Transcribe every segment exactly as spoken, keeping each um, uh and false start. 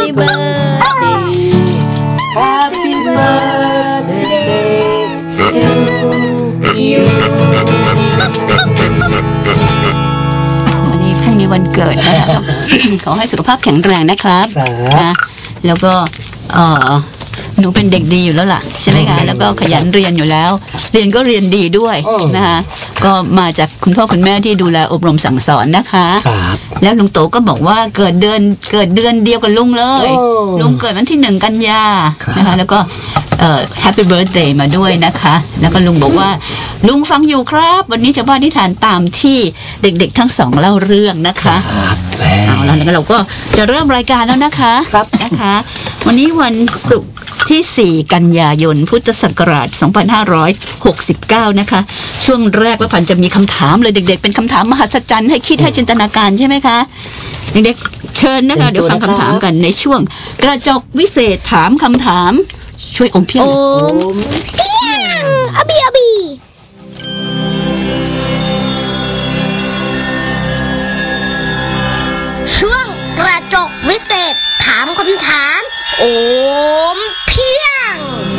Happy birthday Happy birthday to you วันนี้ให้ในวันเกิดนะครับ ขอให้สุขภาพแข็งแรงนะครับนะแล้วก็เออหนูเป็นเด็กดีอยู่แล้วล่ะใช่ไหมคะแล้วก็ขยันเรียนอยู่แล้วเรียนก็เรียนดีด้วยนะคะก็มาจากคุณพ่อคุณแม่ที่ดูแลอบรมสั่งสอนนะคะแล้วลุงโตก็บอกว่าเกิดเดือนเกิดเดือนเดียวกับลุงเลยลุงเกิดวันที่หนึ่งกันยานะคะแล้วก็เอ่อ Happy Birthday มาด้วยนะคะแล้วก็ลุงบอกว่าลุงฟังอยู่ครับวันนี้จะว่านิทานตามที่เด็กๆทั้งสองเล่าเรื่องนะคะเอาแล้วแล้วเราก็จะเริ่มรายการแล้วนะคะครับนะคะวันนี้วันศุกร์ที่สี่กันยายนพุทธศักราชสองพันห้าร้อยหกสิบเก้านะคะช่วงแรกว่าพันจะมีคำถามเลยเด็กๆเป็นคำถามมหัศจรรย์ให้คิดให้จินตนาการใช่ไหมคะเด็กๆเชิญนะคะเดี๋ยวฟังคำถามกันในช่วงกระจกวิเศษถามคำถามช่วยอมเพียงอมเพียงอบีอบีช่วงกระจกวิเศษถามคำถามโอมเพียง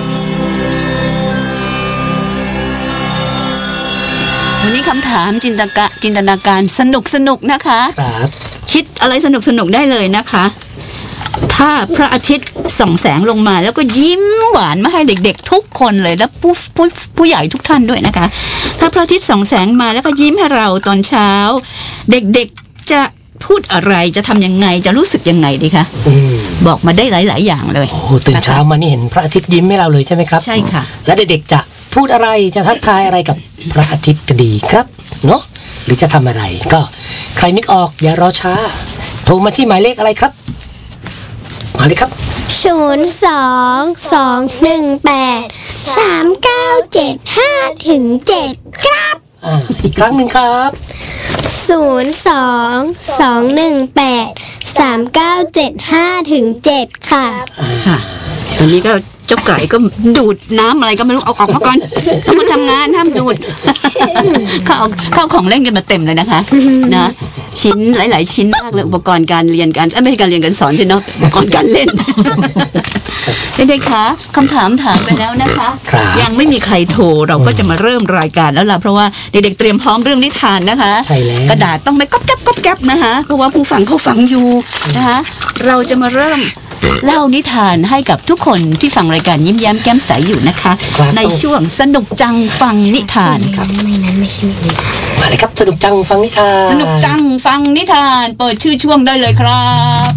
วันนี้คำถามจินตนาการจินตนาการสนุกสนุกนะคะครับคิดอะไรสนุกสนุกได้เลยนะคะถ้าพระอาทิตย์ส่องแสงลงมาแล้วก็ยิ้มหวานมาให้เด็กๆทุกคนเลยแล้วผู้ผู้ผู้ใหญ่ทุกท่านด้วยนะคะถ้าพระอาทิตย์ส่องแสงมาแล้วก็ยิ้มให้เราตอนเช้าเด็กๆจะพูดอะไรจะทำยังไงจะรู้สึกยังไงดีคะบอกมาได้หลายๆอย่างเลยโอ้ตื่นเช้ามานี่เห็นพระอาทิตย์ยิ้มให้เราเลยใช่ไหมครับใช่ค่ะแล้วเด็กๆจะพูดอะไรจะทักทายอะไรกับพระอาทิตย์ก็ดีครับเนาะหรือจะทำอะไรก็ใครนึกออกอย่ารอช้าโทรมาที่หมายเลขอะไรครับมาเลยครับศูนย์สองสองหนึ่งแปดสามเก้าเจ็ดห้าถึงเจ็ดครับอ่าอีกครั้งหนึ่งครับศูนย์สองสองหนึ่งแปดสามเก้าเจ็ดห้าถึงเจ็ดค่ะค่ะวันนี้ก็เจ้าไก่ก็ดูดน้ำอะไรก็ไม่รู้เอาออกมาก่อนต้องมาทำงานห้ามดูดเขาเอาเข้าของเล่นกันมาเต็มเลยนะคะนะชิ้นหลายๆชิ้นมากเลยอุปกรณ์การเรียนการไม่ใช่การเรียนการสอนใช่เนาะอุปกรณ์การเล่นเด็กๆคะคำถามถามไปแล้วนะคะยังไม่มีใครโทรเราก็จะมาเริ่มรายการแล้วล่ะเพราะว่าเด็กๆเตรียมพร้อมเรื่องนิทานนะคะกระดาษต้องไม่ก๊อบแก๊บก๊อบแก๊บนะคะเพราะว่าผู้ฟังเขาฟังอยู่นะคะเราจะมาเริ่มเล่านิทานให้กับทุกคนที่ฟังรายการยิ้มแย้มแก้มใสอยู่นะคะในช่วงสนุกจังฟังนิทานครับไม่นั้นไม่ใช่นิทานมาเลยครับสนุกจังฟังนิทานสนุกจังฟังนิทานเปิดชื่อช่วงได้เลยครับ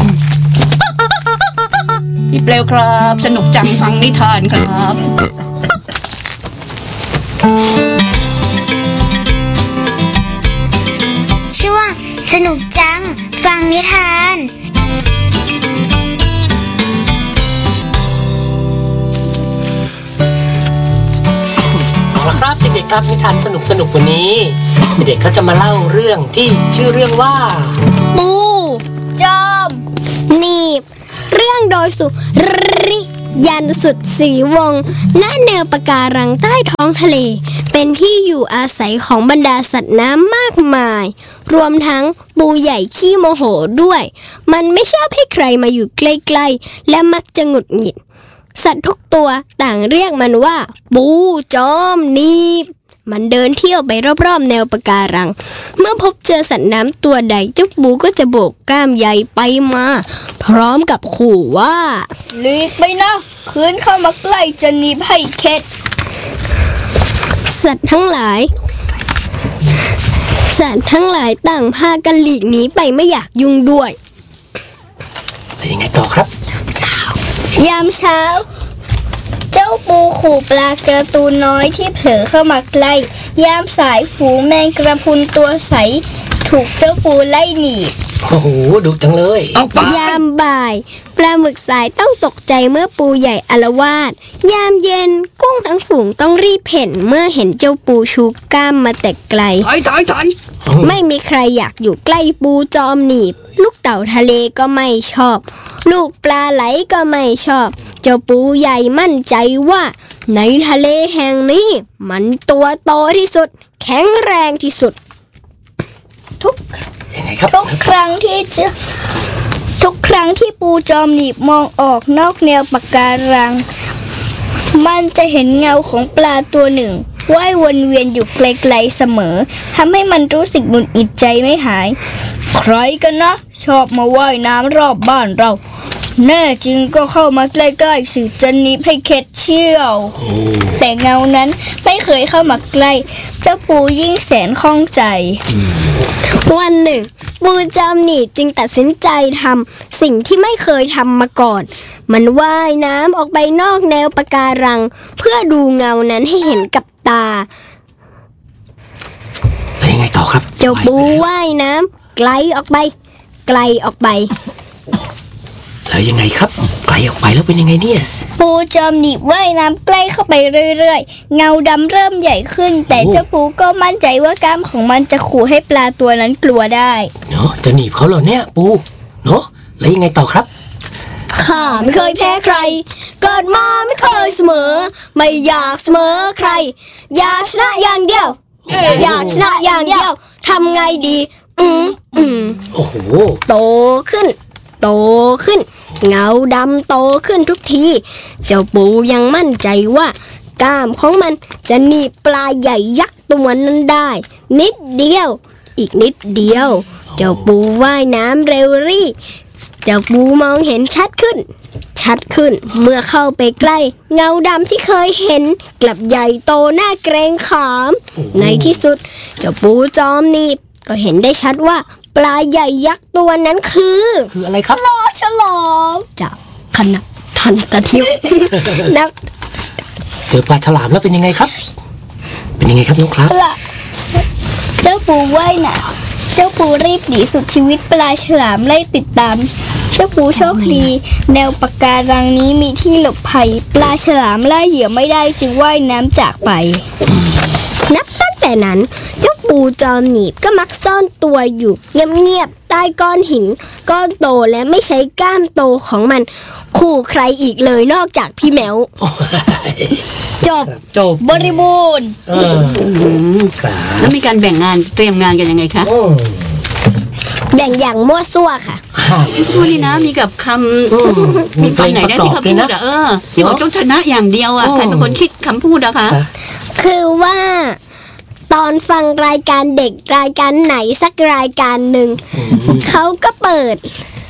พี่เปลวครับสนุกจังฟังนิทานครับช่วงสนุกจังฟังนิทานเอาละครับเด็กๆครับนิทานสนุกสนุกวันนี้เด็กๆเขาจะมาเล่าเรื่องที่ชื่อเรื่องว่าปูจอมหนีบเรื่องโดยสุริยันสุดศรีวงศ์ณแนวปะการังใต้ท้องทะเลเป็นที่อยู่อาศัยของบรรดาสัตว์น้ำมากมายรวมทั้งปูใหญ่ขี้โมโหด้วยมันไม่ชอบให้ใครมาอยู่ใกล้ๆและมักจะหงุดหงิดสัตว์ทุกตัวต่างเรียกมันว่าปูจอมหนีบมันเดินเที่ยวไปรอบๆแนวปะการังเมื่อพบเจอสัตว์น้ำตัวใดเจ้าปูก็จะโบกกล้ามใหญ่ไปมาพร้อมกับขู่ว่าหลีกไปนะคืนเข้ามาใกล้จะหนีบให้เข็ดสัตว์ทั้งหลายสัตว์ทั้งหลายต่างพากันหลีกหนีไปไม่อยากยุ่งด้วยแล้วยังไงต่อครับยามเช้าเจ้าปูขู่ปลาการะตูนน้อยที่เผลอเข้ามาใกล้ยามสายฝูงแมงกระพุนตัวใสถูกเจ้าปูไล่หนีบโอ้โหดุจังเลยยามบ่ายปลาหมึกสายต้องตกใจเมื่อปูใหญ่อาละวาดยามเย็นกุ้งทั้งฝูงต้องรีบเพ่นเมื่อเห็นเจ้าปูชูกล้ามมาแต่ไกลถอยถอยถอยไม่มีใครอยากอยู่ใกล้ปูจอมหนีบลูกเต่าทะเลก็ไม่ชอบลูกปลาไหลก็ไม่ชอบเจ้าปูใหญ่มั่นใจว่าในทะเลแห่งนี้มันตัวโตที่สุดแข็งแรงที่สุดทุกทุกครั้งที่เจอทุกครั้งที่ปูจอมหนีบมองออกนอกแนวปะการังมันจะเห็นเงาของปลาตัวหนึ่งว่ายวนเวียนอยู่ไกลๆเสมอทำให้มันรู้สึกหงุดหงิดใจไม่หายใครกันนะชอบมาว่ายน้ำรอบบ้านเราแน่จริงก็เข้ามาใกล้ๆสิจะหนีบให้เข็ดเชี่ยวแต่เงานั้นไม่เคยเข้ามาใกล้เจ้าปูยิ่งแสนข้องใจวันหนึ่งปูจอมหนีบจึงตัดสินใจทำสิ่งที่ไม่เคยทำมาก่อนมันว่ายน้ำออกไปนอกแนวปะการังเพื่อดูเงานั้นให้เห็นกับตาแล้วยังไงต่อครับเจ้าปูว่ายน้ำไกลออกไปไกลออกไปแล้วยังไงครับไกลออกไปแล้วเป็นยังไงเนี่ยปูจอมหนีบว่ายน้ำใกล้เข้าไปเรื่อยๆเงาดำเริ่มใหญ่ขึ้นแต่เจ้าปูก็มั่นใจว่ากล้ามของมันจะขู่ให้ปลาตัวนั้นกลัวได้เนาะจะหนีบเขาเหรอเนี่ยปูเนาะแล้วยังไงต่อครับข้าไม่เคยแพ้ใครเกิดมาไม่เคยเสมอไม่อยากเสมอใครอยากชนะอย่างเดียวอยากชนะอย่างเดียวทำไงดีอืมอืมโอ้โหโตขึ้นโตขึ้นเงาดำโตขึ้นทุกทีเจ้าปูยังมั่นใจว่ากล้ามของมันจะหนีบปลาใหญ่ยักษ์ตัวนั้นได้นิดเดียวอีกนิดเดียวเจ้าปูว่ายน้ำเร็วรี่เจ้าปูมองเห็นชัดขึ้นชัดขึ้นเมื่อเข้าไปใกล้เงาดำที่เคยเห็นกลับใหญ่โตน่าเกรงขามในที่สุดเจ้าปูจอมหนีบก็เห็นได้ชัดว่าปลาใหญ่ยักษ์ตัวนั้นคือคืออะไรครับปลาฉลามจากคณะทันตะทิวนักเจอปลาฉลามแล้วเป็นยังไงครับเป็นยังไงครับน้องครับเจ้าปูว่ายน่ะเจ้าปูรีบหนีสุดชีวิตปลาฉลามไล่ติดตามเจ้าปูโชคดีแนวปะการังนี้มีที่หลบภัยปลาฉลามไล่เหยื่อไม่ได้จึงว่ายน้ำจากไปนับตั้งแต่นั้นเจ้าปูจอมหนีบก็มักซ่อนตัวอยู่เงียบๆใต้ก้อนหินก้อนโตและไม่ใช้กล้ามโตของมันขู่ใครอีกเลยนอกจากพี่แมวจบจบบริบูรณ์แล้วมีการแบ่งงานเตรียมงานกันยังไงคะแบ่งอย่างมั่วซั่วค่ะซั่วนี่นะมีกับคำมีคำไหนได้ที่เขาพูดอะเออที่บอกต้องชนะอย่างเดียวอะใครเป็นคนคิดคำพูดอะคะคือว่าตอนฟังรายการเด็กรายการไหนสักรายการหนึ่งเขาก็เปิด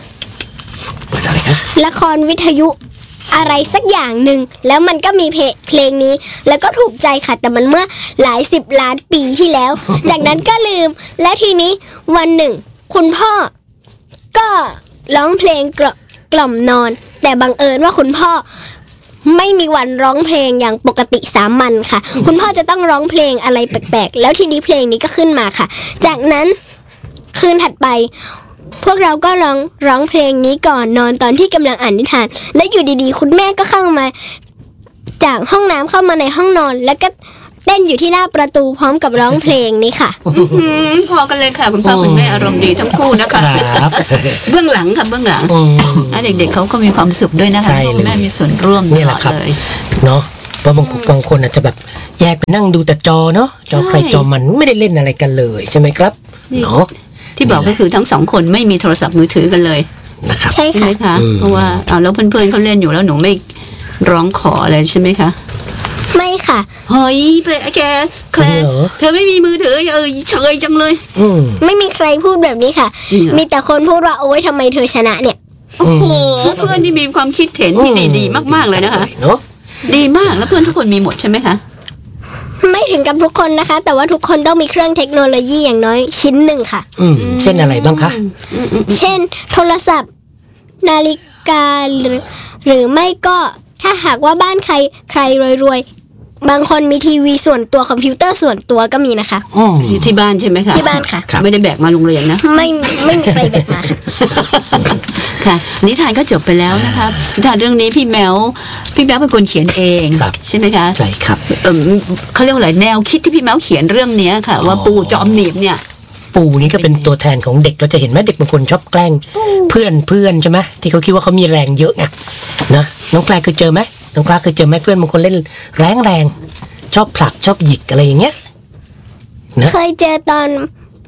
ละครวิทยุอะไรสักอย่างหนึ่งแล้วมันก็มีเพลงนี้แล้วก็ถูกใจค่ะแต่มันเมื่อหลายสิบล้านปีที่แล้วจากนั้นก็ลืมและทีนี้วันหนึ่งคุณพ่อก็ร้องเพลงกล่อมนอนแต่บังเอิญว่าคุณพ่อไม่มีวันร้องเพลงอย่างปกติสามัญค่ะคุณพ่อจะต้องร้องเพลงอะไรแปลกๆแล้วทีนี้เพลงนี้ก็ขึ้นมาค่ะจากนั้นคืนถัดไปพวกเราก็ร้องร้องเพลงนี้ก่อนนอนตอนที่กำลังอ่านนิทานและอยู่ดีๆคุณแม่ก็เข้ามาจากห้องน้ำเข้ามาในห้องนอนแล้วก็เต้นอยู่ที่หน้าประตูพร้อมกับร้องเพลงนี้ค่ะพอกันเลยค่ะคุณพ่อคุณแม่อารมณ์ดีทั้งคู่นะคะเบื้องหลังค่ะเบื้องหลังเด็กๆเขาก็มีความสุขด้วยนะคะแม่มีส่วนร่วมตลอดเลยเนาะเพราะบางบางคนอาจจะแบบแยกไปนั่งดูแต่จอเนาะจอใครจอมันไม่ได้เล่นอะไรกันเลยใช่ไหมครับเนาะที่บอกก็คือทั้งสองคนไม่มีโทรศัพท์มือถือกันเลยนะครับใช่ค่ะเพราะว่าเอาแล้วเพื่อนๆเขาเล่นอยู่แล้วหนูไม่ร้องขออะไรใช่ไหมคะไม่ค่ะเฮ้ยไปแกแคลเธอไม่มีมือถือเออเฉยจังเลยไม่มีใครพูดแบบนี้ค่ะมีแต่คนพูดว่าโอ๊ยทำไมเธอชนะเนี่ยโอ้โหเพื่อนที่มีความคิดเห็นที่ดีๆมากๆเลยนะคะเนาะดีมากแล้วเพื่อนทุกคนมีหมดใช่ไหมคะไม่ถึงกับทุกคนนะคะแต่ว่าทุกคนต้องมีเครื่องเทคโนโลยีอย่างน้อยชิ้นหนึ่งค่ะอืมเช่นอะไรบ้างคะเช่นโทรศัพท์นาฬิกาหรือหรือไม่ก็ถ้าหากว่าบ้านใครใครรวยๆบางคนมีทีวีส่วนตัวคอมพิวเตอร์ส่วนตัวก็มีนะคะที่บ้านใช่ไหมคะที่บ้านค่ะไม่ได้แบกมาโรงเรียนนะไม่ไม่มีใครแบกมาค่ะค่ะนิทานก็จบไปแล้วนะคะนิทานเรื่องนี้พี่แมวพี่แมวเป็นคนเขียนเองใช่ไหมคะใช่ครับเออเขาเรียกว่าอะไรแนวคิดที่พี่แมวเขียนเรื่องนี้ค่ะว่าปูจอมหนีบเนี่ยปูนี่ก็เป็นตัวแทนของเด็กเราจะเห็นไหมเด็กบางคนชอบแกล้งเพื่อนเพื่อนใช่ไหมที่เขาคิดว่าเขามีแรงเยอะไงนะน้องกลายเคยเจอไหมน้องกลายเคยเจอไหมเพื่อนบางคนเล่นแรงแรงชอบผลักชอบหยิกอะไรอย่างเงี้ยเคยเจอตอน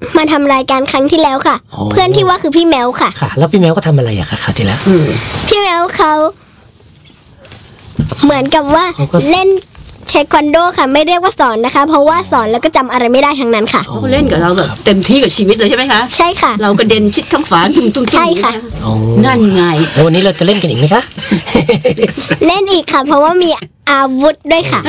มาทำรายการครั้งที่แล้วค่ะโอ้เพื่อนที่ว่าคือพี่แมวค่ะค่ะ แล้วพี่แมวก็ทำอะไรอะคะคราวที่แล้วพี่แมวเขาเหมือนกับว่าเขาก็เล่นเทควันโดค่ะ ไม่เรียกว่าสอนนะคะ เพราะว่าสอนแล้วก็จำอะไรไม่ได้ทั้งนั้นค่ะเขาเล่นกับเราแบบเต็มที่กับชีวิตเลยใช่ไหมคะใช่ค่ะเรากระเด็นชิดข้างฝาตุ้มตุ้มใช่ค่ะโอ้นั่นไงแล้ววันนี้เราจะเล่นกันอีกไหมคะเล่นอีกค่ะ เพราะว่ามีอาวุธด้วยค่ะ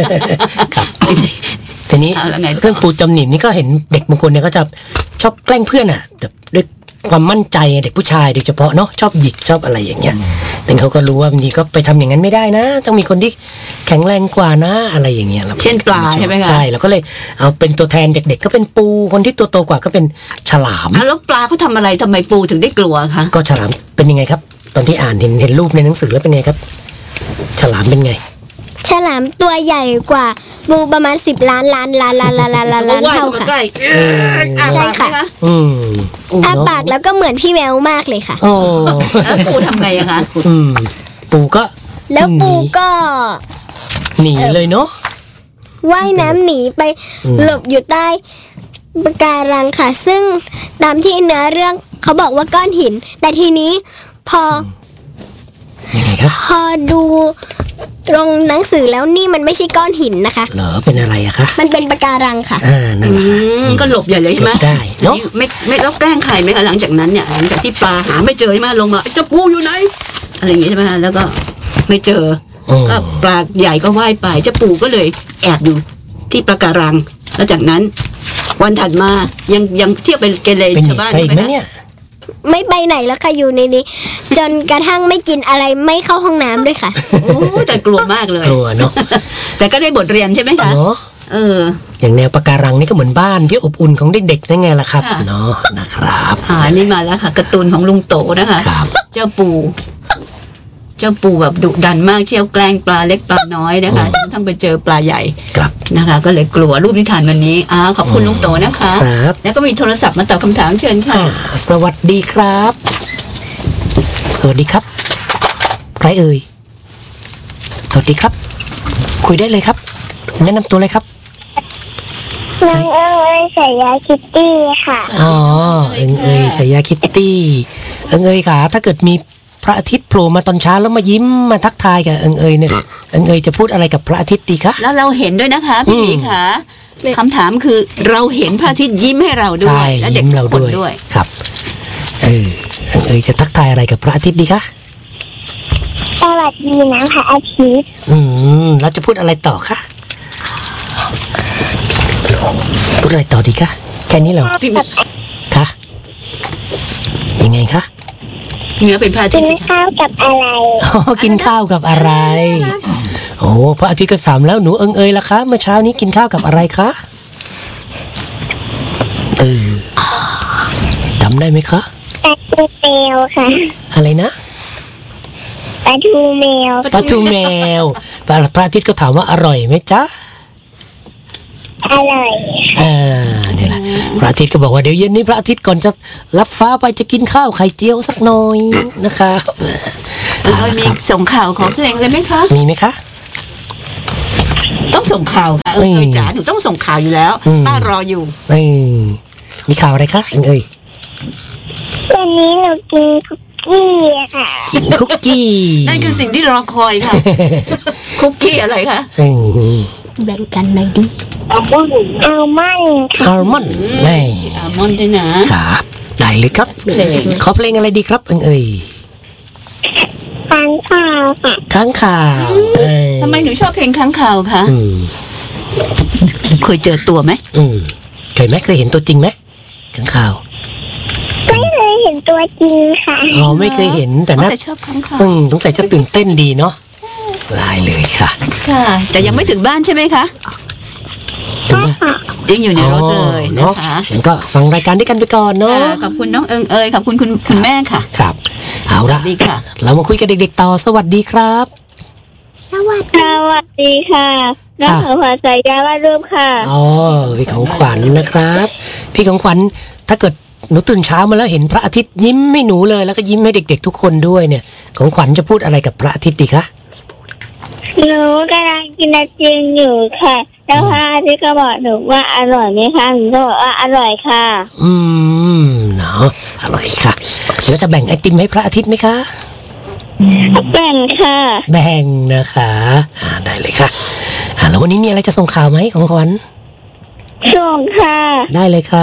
ทีนี้เอาแล้วไงต่อเรื่องปูจำหนิบนี่ก็เห็นเด็กบางคนเนี่ยก็จะชอบแกล้งเพื่อนอ่ะแต่ด้วยความมั่นใจเด็กผู้ชายโดยเฉพาะเนาะชอบหยิกชอบอะไรอย่างเงี้ยแต่เขาก็รู้ว่าบางทีก็ไปทำอย่างนั้นไม่ได้นะ ต้องมีคนที่แข็งแรงกว่านะอะไรอย่างเงี้ยเช่นปลาใช่ไหมคะใช่เราก็เลยเอาเป็นตัวแทนเด็กๆก็เป็นปูคนที่ตัวโตกว่าก็เป็นฉลามอ่ะแล้วปลาเขาทำอะไรทำไมปูถึงได้กลัวคะก็ฉลามเป็นยังไงครับ ตอนที่อ่านเห็นเห็นรูปในหนังสือแล้วเป็นไงครับ ฉลามเป็นไงฉลามตัวใหญ่กว่าปูประมาณสิบล้านล้านล้านล้านล้านล้านล้านล้านเท่าค่ะใกล้ใช่ค่ะอืมอ้าปากแล้วก็เหมือนพี่แมวมากเลยค่ะโอ้แล้วปูทำไงอะคะอืมปูก็แล้วปูก็หนีเลยเนาะว่ายน้ำหนีไปอืมหลบอยู่ใต้ปะการังค่ะ ซึ่งตามที่เนื้อเรื่องเขาบอกว่าก้อนหิน แต่ทีนี้พอยังไงครับพอดูตรงหนังสือแล้วนี่มันไม่ใช่ก้อนหินนะคะเหรอเป็นอะไรอะคะมันเป็นปะการังค่ะอ่านั่นแหละอืมก็หลบใหญ่เลยใช่ไหมหลบได้เนอะอัไม่ไม่แล้วแกล้งใครไหมคะหลังจากนั้นเนี่ยหลังจากที่ปลาหาไม่เจอใช่ไหมลงมาเจ้าปูอยู่ไหนอะไรอย่างงี้ใช่ไหมคะแล้วก็ไม่เจออืมก็ปลาใหญ่ก็ว่ายไปเจ้าปูก็เลยแอบอยู่ที่ปะการัง แล้วจากนั้น วันถัดมายังยังเที่ยวไปเกเรเป็นชาวบ้านใครอีกไหมคะเนี่ยไม่ไปไหนแล้วค่ะอยู่ในนี้ จนกระทั่งไม่กินอะไรไม่เข้าห้องน้ำด้วยค่ะโอ้แต่กลัวมากเลยกลัวเนาะแต่ก็ได้บทเรียนใช่ไหมคะเนาะเอออย่างแนวปะการังนี่ก็เหมือนบ้านที่อบอุ่นของเด็กๆนั่นไงล่ะครับค่ะเนาะนะครับอ่านี่มาแล้วค่ะการ์ตูนของลุงโตนะคะครับเจ้าปู เจ้าปูแบบดุดันมากเชี่ยวแกล้งปลาเล็กปลาน้อยนะคะจนทั้งไปเจอปลาใหญ่ครับนะคะ ก็เลยกลัวรูปนิทานวันนี้อ่าขอบคุณลุงโตนะคะครับแล้วก็มีโทรศัพท์มาตอบคำถามเชิญค่ะอ่าสวัสดีครับ สวัสดีครับใครเอ่ยสวัสดีครับ คุยได้เลยครับ แนะนำตัวเลยครับน้องเอ๋ยฉายาคิตตี้ค่ะอ๋อเอิงเอยฉายาคิตตี้เอิงเอยค่ะถ้าเกิดมีพระอาทิตย์โผล่มาตอนเช้าแล้วมายิ้มมาทักทายกับเอิงเอยเนี่ยเอิงเอยจะพูดอะไรกับพระอาทิตย์ดีคะแล้วเราเห็นด้วยนะคะพี่หมีค่ะคำถามคือเราเห็นพระอาทิตย์ยิ้มให้เราด้วใช่ยและเด็กยิ้มทุเรากคนด้วยด้วยครับเออเอิงเอยจะทักทายอะไรกับพระอาทิตย์ดีคะสวัสดีนะพระอาทิตย์อืมแล้วจะพูดอะไรต่อคะพูดอะไรต่อดีคะแค่นี้เหรอพี่หมีคะยังไงคะพี่หมีเป็นพระอาทิตย์สิคะข้าวกับอะไรอ๋อกินข้าวกับอะไรโอ้พระอาทิตย์ก็ถามแล้วหนูเอิงเอยล่ะคะเมื่อเช้านี้กินข้าวกับอะไรคะเออจำได้ไหมคะปลาทูแมวค่ะอะไรนะปลาทูแมวปลาทูแมวพระพระอาทิตย์ก็ถามว่าอร่อยไหมจ๊ะอร่อยอ่าเนี่ยแหละพระอาทิตย์ก็บอกว่าเดี๋ยวเย็นนี้พระอาทิตย์ก่อนจะรับฟ้าไปจะกินข้าวไข่เจียวสักหน่อยนะคะเรามีส่งข่าวของเพลงเลยไหมคะมีไหมคะต้องส่งข่าวค่ะเอออืมจ๋าหนูต้องส่งข่าวอยู่แล้วอืมป้ารออยู่เอ้ยมีข่าวอะไรคะเอิงเอ้ยวันนี้หนูกินคุกกี้ค่ะกินคุกกี้นั่นคือสิ่งที่รอคอยค่ะ คุกกี้อะไรคะเอ้ยแบ่งกันหน่อยดิอัลมอนด์อัลมอนด์อัลมอนด์นี่อัลมอนด์ด้วยนะครับได้เลยครับเพลงขอเพลงอะไรดีครับเอิงเอ้ยค้างคาวค่ะค้างข่าวเอ้ยทำไมหนูชอบเพลงค้างคาวคะอืมเคยเจอตัวไหมอืมเคยไหมเคยเห็นตัวจริงไหมค้างข่าวไม่เคยเห็นตัวจริงค่ะอ๋อไม่เคยเห็นแต่น่าแต่ชอบค้างคาวอืมสงสัยจะตื่นเต้นดีเนาะได้เลยค่ะค่ะ แต่ยังไม่ถึงบ้านใช่ไหมคะถึงไหมยังอยู่ในรถเลยนะเนาะคะงั้นก็ฟังรายการด้วยกันไปก่อนเนาะค่ะขอบคุณน้องเอิงเอยขอบคุณคุณคุณแม่ค่ะครับ เอาละสวัสดีค่ะเรามาคุยกับเด็กๆต่อสวัสดีครับสวัสสดีวัสดีค่ะนักค่ะข่าวภาษายาวาดรูปค่ะอ๋อพี่ของขวัญนะครับ พี่ของขวัญถ้าเกิดหนูตื่นเช้ามาแล้วเห็นพระอาทิตย์ยิ้มให้หนูเลยแล้วก็ยิ้มให้เด็ก ๆ ทุกคนด้วยเนี่ย ของขวัญจะพูดอะไรกับพระอาทิตย์ดีคะหนูกำลังกินไอติมอยู่ค่ะแล้วพระอาทิตย์ก็บอกหนูว่าอร่อยไหมคะหนูก็บอกว่าอร่อยค่ะอืมเนาะอร่อยค่ะแล้วจะแบ่งไอติมให้พระอาทิตย์ไหมคะแบ่งค่ะแบ่งนะคะอ่าได้เลยค่ะอ่าแล้ววันนี้มีอะไรจะส่งข่าวไหมของขวัญส่งค่ะได้เลยค่ะ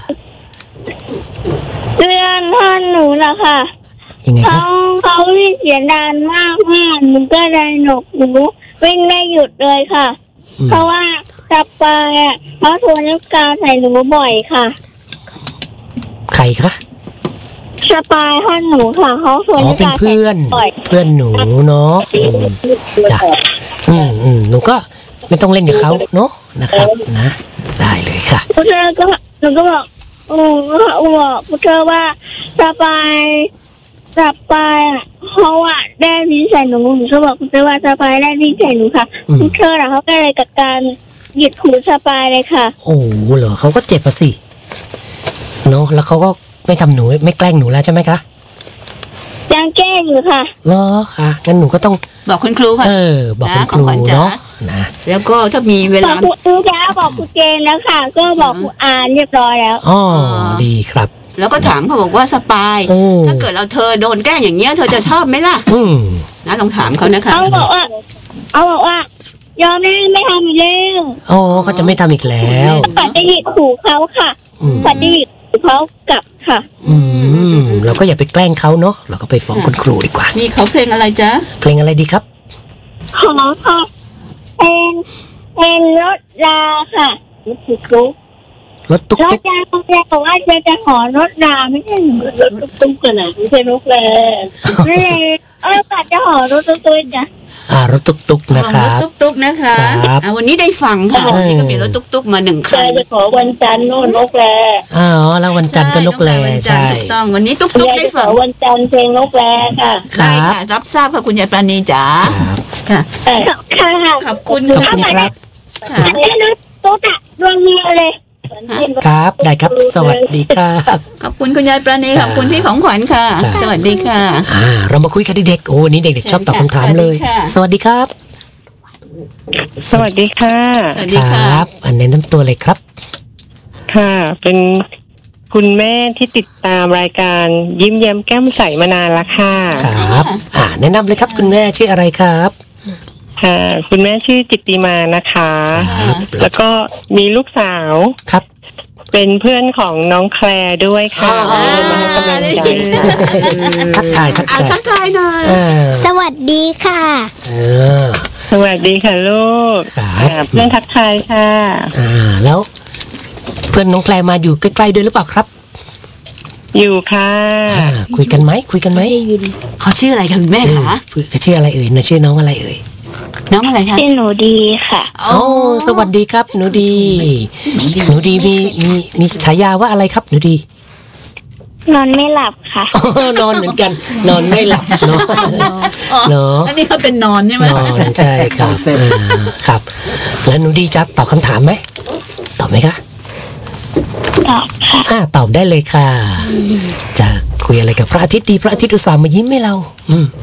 เรื่องท่อนหนูนะคะยังไงเขาคะเขาวิ่งเสียงดังมากมากหนูก็เลยหนวกหูวิ่งไม่หยุดเลยค่ะอืมเพราะว่าสปายอ่ะเขาโทรน้ำกาวใส่หนูบ่อยค่ะใครคะสปายท่อนหนูค่ะเขาโทรอ๋อน้ำเป็นกาวใส่เพื่อนบ่อยเพื่อนหนูเนาะอืมจ้ะอืมอืมหนูก็ไม่ต้องเล่นกับเขาเนาะนะครับนะได้เลยค่ะพุทธอก็หนูก็บอกโอ้บอกพุทธอว่าสปายสปายอ่ะเขาอ่ะได้วิ่งใส่หนูหนูก็บอกพุทธอว่าสปายได้วิ่งใส่หนูค่ะอืมพุทธอน่ะเขาก็เลยจัดการหยุดหูสปายเลยค่ะโอ้โหเหรอเขาก็เจ็บอะสิเนาะแล้วเขาก็ไม่ทำหนูไม่แกล้งหนูแล้วใช่ไหมคะยังแก้อยู่ค่ะเหรอค่ะงั้นหนูก็ต้องบอกคุณครูค่ะเออ บอกคุณนะครูของขวัญจ๋าเนาะนะแล้วก็ถ้ามีเวบอลากครูอูจ้าบอกครูเจนแล้วค่ะ ก็บอกครูอานเรียบร้อยแล้วอ๋อดีครับแล้วก็ถามเขาบอกว่าสปายโอ้ถ้าเกิดเราเธอโดนแกล้งอย่างเงี้ยเธอจะชอบไหมล่ะอืมนะลองถามเขานะคะเขาบอกว่าเขาบอกว่ายอมไม่ไม่ทำอีกแล้วอ๋อเขาจะไม่ทำอีกแล้วปัดจะหยิกหูเขาค่ะอืมปัดจะหยิกหูเขากลับค่ะอืมเราก็อย่าไปแกล้งเขาเนาะเราก็ไปฟ้องคุณครูดีกว่านี่เขาเพลงอะไรจ๊ะเพลงอะไรดีครับขอค่ะเป็นเป็นรถราค่ะรถตุ๊กรถตุ๊กรถตุ๊กราแต่บอกว่าจะจะขอรถราไม่ใช่รถตุ๊กตุ๊กกันนะไม่ใช่รถแรงไม่ใช่เออปัดจะขอรถตุ๊กตุ๊กจ้ะอ่ารถตุ๊กตุ๊กนะครับรถตุ๊กๆนะคะครับอ่ะวันนี้ได้ฟังค่ะเออวันนี้ก็มีรถตุ๊กๆมาหนึ่งคันจะขอวันจันทร์โน่นนกแรอ๋อแล้ววันจันทร์ก็นกแลวันจันทใช่ร์ถูกต้องวันนี้ตุ๊กยายๆได้จะขฟัอง วันจันทร์เพลงนกแรค่ะครัได้บค่ะรับทราบค่ะคุณยายปราณีจ๋าครับค่ะแต่ค่ะขอบคุณขอบคุณครับค่ะอันนี้นะตุ๊กอะดวงเมียเลยครับได้ครับสวัสดีครับขอบคุณคุณยายปราณีขอบคุณพี่ของขวัญค่ะครับสวัสดีค่ะอ่าเรามาคุยกับเด็กๆโอ้วันนี้เด็กๆชอบตอบคำถามเลย สวัสดีครับสวัสดีค่ะสวัสดีค่ะครับอันแนะนำตัวเลยครับค่ะ เป็นคุณแม่ที่ติดตามรายการยิ้มแย้มแก้มใสมานานแล้วค่ะครับ อ่าแนะนำเลยครับคุณแม่ชื่ออะไรครับค่ะ คุณแม่ชื่อจิตติมานะคะครับแล้วก็มีลูกสาวครับเป็นเพื่อนของน้องแคลร์ด้วยค่ะอ๋อมาให้กำลังใจทักทายทักอ่ะทายทักทายหน่อยเออสวัสดีค่ะเออสวัสดีค่ะลูกครับค่ะเพื่อนทักทายค่ะอ่าแล้ว เพื่อนน้องแคลมาอยู่ใกล้ๆด้วยหรือเปล่าครับอยู่ค่ะอ่าคุยกันไหมคุยกันไหมเขาชื่ออะไรคะคุณแม่เออคะคุยเขาชื่ออะไรเอ่ยนะชื่อน้องอะไรเอ่ยน้องอะไรคะชื่อหนูดีค่ะโอ้สวัสดีครับหนูดี หนูดีมีมีมีฉายาว่าอะไรครับหนูดีนอนไม่หลับค่ะอ๋อนอนเหมือนกัน นอนไม่หลับเนาะอ๋อเนาะอันนี้เขาเป็นนอนใช่ไหมนอนใช่ครับเออครับ แล้วหนูดีจะตอบคำถามไหมตอบไหมคะตอบค่ะอ่าตอบได้เลยค่ะ จะคุยอะไรกับพระอาทิตย์ดีพระอาทิตย์อุตส่าห์มายิ้มให้เรา อืม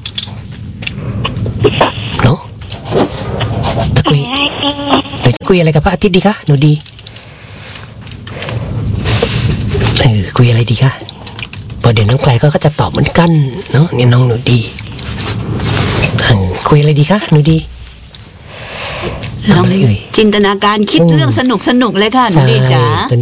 เนาะจะคุยจะคุยอะไรกับพระอาทิตย์ดีคะหนูดีเออคุยอะไรดีคะพอเดี๋ยวน้องแกลก็จะตอบเหมือนกันเนาะนี่น้องหนูดีเออคุยอะไรดีคะหนูดีลองทำอะไรเอ่ยจินตนาการคิดอืมเรื่องสนุกสนุกๆเลยค่ะหนูดีจ๋าใช่